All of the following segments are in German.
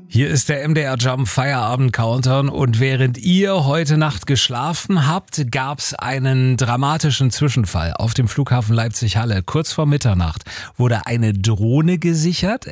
Hier ist der MDR Jump Feierabend Countdown und während ihr heute Nacht geschlafen habt, gab's einen dramatischen Zwischenfall auf dem Flughafen Leipzig-Halle. Kurz vor Mitternacht wurde eine Drohne gesichtet,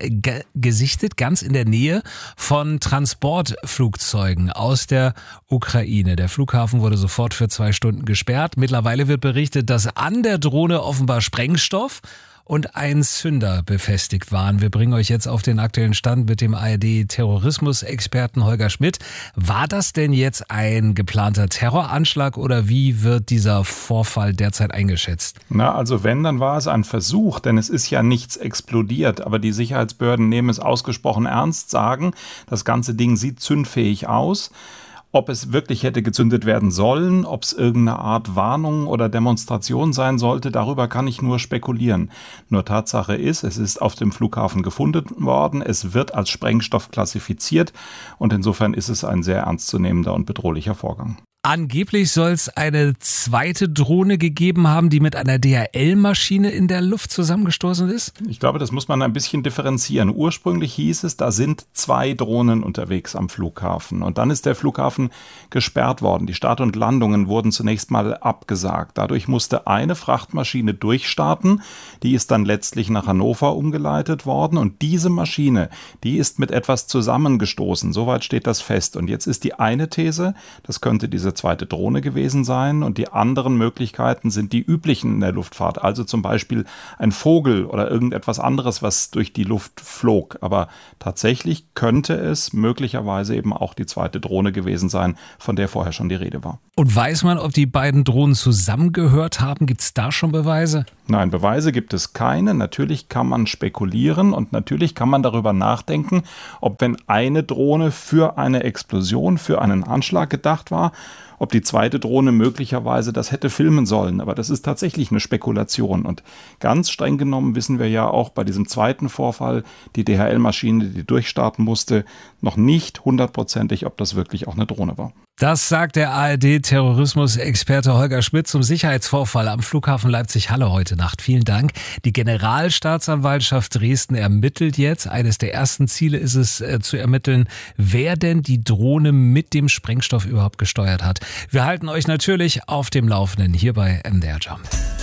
ganz in der Nähe von Transportflugzeugen aus der Ukraine. Der Flughafen wurde sofort für 2 Stunden gesperrt. Mittlerweile wird berichtet, dass an der Drohne offenbar Sprengstoff und ein Zünder befestigt waren. Wir bringen euch jetzt auf den aktuellen Stand mit dem ARD-Terrorismusexperten Holger Schmidt. War das denn jetzt ein geplanter Terroranschlag oder wie wird dieser Vorfall derzeit eingeschätzt? Na, also wenn, dann war es ein Versuch, denn es ist ja nichts explodiert. Aber die Sicherheitsbehörden nehmen es ausgesprochen ernst, sagen, das ganze Ding sieht zündfähig aus. Ob es wirklich hätte gezündet werden sollen, ob es irgendeine Art Warnung oder Demonstration sein sollte, darüber kann ich nur spekulieren. Nur Tatsache ist, es ist auf dem Flughafen gefunden worden, es wird als Sprengstoff klassifiziert und insofern ist es ein sehr ernstzunehmender und bedrohlicher Vorgang. Angeblich soll es eine zweite Drohne gegeben haben, die mit einer DHL-Maschine in der Luft zusammengestoßen ist? Ich glaube, das muss man ein bisschen differenzieren. Ursprünglich hieß es, da sind 2 Drohnen unterwegs am Flughafen. Und dann ist der Flughafen gesperrt worden. Die Start- und Landungen wurden zunächst mal abgesagt. Dadurch musste eine Frachtmaschine durchstarten. Die ist dann letztlich nach Hannover umgeleitet worden. Und diese Maschine, die ist mit etwas zusammengestoßen. Soweit steht das fest. Und jetzt ist die eine These, das könnte diese zweite Drohne gewesen sein und die anderen Möglichkeiten sind die üblichen in der Luftfahrt, also zum Beispiel ein Vogel oder irgendetwas anderes, was durch die Luft flog. Aber tatsächlich könnte es möglicherweise eben auch die zweite Drohne gewesen sein, von der vorher schon die Rede war. Und weiß man, ob die beiden Drohnen zusammengehört haben? Gibt es da schon Beweise? Nein, Beweise gibt es keine. Natürlich kann man spekulieren und natürlich kann man darüber nachdenken, ob wenn eine Drohne für eine Explosion, für einen Anschlag gedacht war, ob die zweite Drohne möglicherweise das hätte filmen sollen. Aber das ist tatsächlich eine Spekulation. Und ganz streng genommen wissen wir ja auch bei diesem zweiten Vorfall, die DHL-Maschine, die durchstarten musste, noch nicht 100%ig, ob das wirklich auch eine Drohne war. Das sagt der ARD-Terrorismusexperte Holger Schmidt zum Sicherheitsvorfall am Flughafen Leipzig-Halle heute Nacht. Vielen Dank. Die Generalstaatsanwaltschaft Dresden ermittelt jetzt. Eines der ersten Ziele ist es zu ermitteln, wer denn die Drohne mit dem Sprengstoff überhaupt gesteuert hat. Wir halten euch natürlich auf dem Laufenden hier bei MDR Jump.